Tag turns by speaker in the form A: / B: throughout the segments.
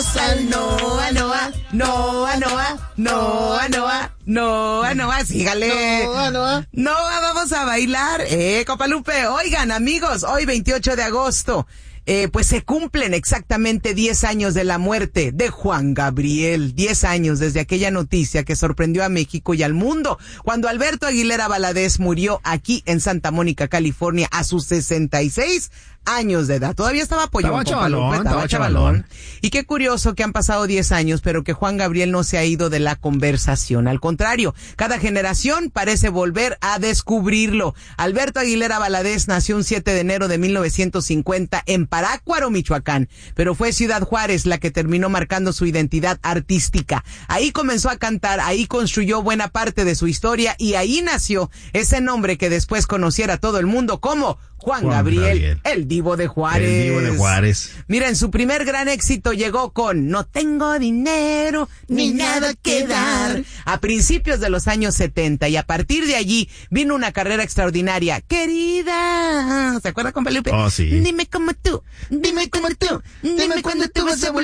A: al Noa, Noa, Noa, Noa, Noa, Noa, Noa, Noa, sígale.
B: Noa, Noa.
A: Noa, vamos a bailar. Compa Lupe, oigan, amigos, hoy 28 de agosto. Pues se cumplen exactamente 10 años de la muerte de Juan Gabriel. 10 años desde aquella noticia que sorprendió a México y al mundo, cuando Alberto Aguilera Valadez murió aquí en Santa Mónica, California, a sus 66 años de edad. Todavía estaba pollón, estaba chavalón. Y qué curioso que han pasado 10 años, pero que Juan Gabriel no se ha ido de la conversación. Al contrario, cada generación parece volver a descubrirlo. Alberto Aguilera Valadez nació un 7 de enero de 1950 en Parácuaro, Michoacán, pero fue Ciudad Juárez la que terminó marcando su identidad artística. Ahí comenzó a cantar, ahí construyó buena parte de su historia y ahí nació ese nombre que después conociera todo el mundo como Juan Gabriel, el Divo de Juárez.
B: El Divo de Juárez.
A: Miren, su primer gran éxito llegó con No tengo dinero ni nada que dar a principios de los años 70, y a partir de allí vino una carrera extraordinaria. Querida, ¿se acuerda, con Felipe?
B: Oh, sí.
A: Dime cómo tú, dime cuándo tú vas a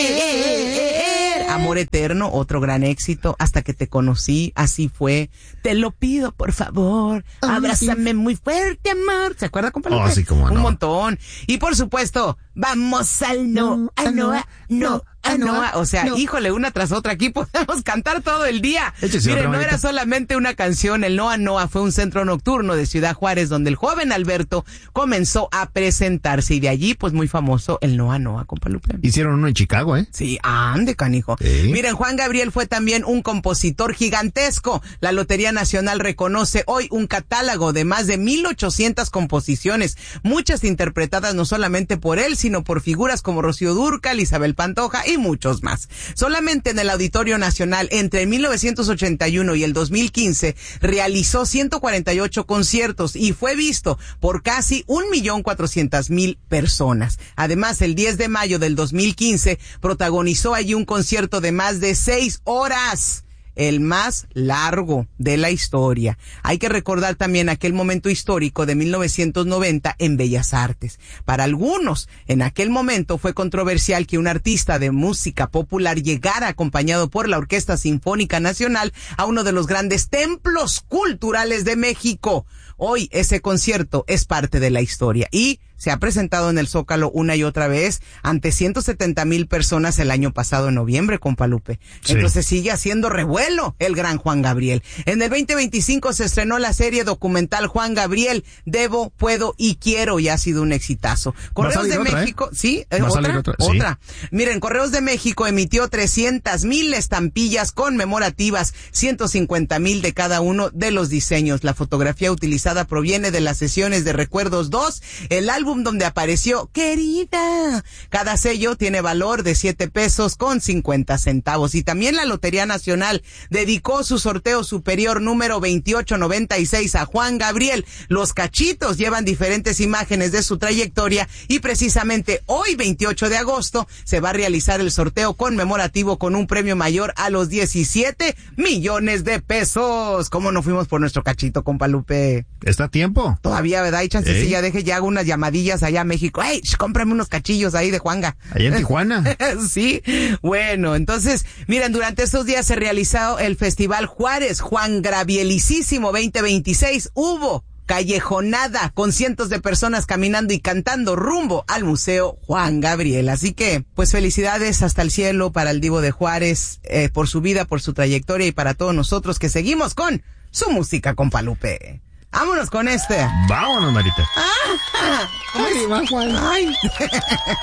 A: volver. Amor eterno, otro gran éxito. Hasta que te conocí, así fue. Te lo pido, por favor, abrázame muy fuerte, amor. ¿Se acuerda, compa Lupe?
B: Oh, sí, cómo no.
A: Un montón. Y por supuesto, vamos al Noa, Noa. O sea, híjole, una tras otra, aquí podemos cantar todo el día. Miren, no era solamente una canción, el Noa Noa fue un centro nocturno de Ciudad Juárez donde el joven Alberto comenzó a presentarse, y de allí, pues, muy famoso el Noa Noa, compa Lupe.
B: Hicieron uno en Chicago, ¿eh?
A: Sí, ande, canijo.
B: Sí.
A: Miren, Juan Gabriel fue también un compositor gigantesco. La Lotería Nacional reconoce hoy un catálogo de más de 1,800 composiciones, muchas interpretadas no solamente por él, sino por figuras como Rocío Dúrcal, Isabel Pantoja y muchos más. Solamente en el Auditorio Nacional, entre el 1981 y el 2015, realizó 148 conciertos y fue visto por casi 1,400,000 personas. Además, el 10 de mayo del 2015, protagonizó allí un concierto de más de 6 horas. El más largo de la historia. Hay que recordar también aquel momento histórico de 1990 en Bellas Artes. Para algunos, en aquel momento fue controversial que un artista de música popular llegara acompañado por la Orquesta Sinfónica Nacional a uno de los grandes templos culturales de México. Hoy ese concierto es parte de la historia y se ha presentado en el Zócalo una y otra vez ante 170,000 personas el año pasado en noviembre, compa Lupe. Sí. Entonces sigue haciendo revuelo el gran Juan Gabriel. En el 2025 se estrenó la serie documental Juan Gabriel, Debo, Puedo y Quiero, y ha sido un exitazo. Correos de México, ¿sí? ¿Otra? Sí. Miren, Correos de México emitió 300,000 estampillas conmemorativas, 150,000 de cada uno de los diseños. La fotografía utilizada proviene de las sesiones de Recuerdos 2, el álbum donde apareció Querida. Cada sello tiene valor de 7 pesos con 50 centavos. Y también la Lotería Nacional dedicó su sorteo superior número 2896 a Juan Gabriel. Los cachitos llevan diferentes imágenes de su trayectoria y precisamente hoy, 28 de agosto, se va a realizar el sorteo conmemorativo con un premio mayor a los 17 millones de pesos. ¿Cómo no fuimos por nuestro cachito, compa Lupe?
B: ¿Está a tiempo?
A: Todavía, ¿verdad? Y chancecilla, deje, ya hago unas llamadillas allá a México. ¡Ey! Cómprame unos cachillos ahí de Juanga.
B: Allá en Tijuana.
A: Sí. Bueno, entonces, miren, durante estos días se realizó el Festival Juárez Juan Gravielicísimo 2026. Hubo callejonada con cientos de personas caminando y cantando rumbo al Museo Juan Gabriel. Así que, pues, felicidades hasta el cielo para el Divo de Juárez, por su vida, por su trayectoria, y para todos nosotros que seguimos con su música, compa Lupe. Vámonos con este.
B: Vámonos, Marita.
A: ¿Cómo es?
B: Ay, va, Juan.
A: Ay.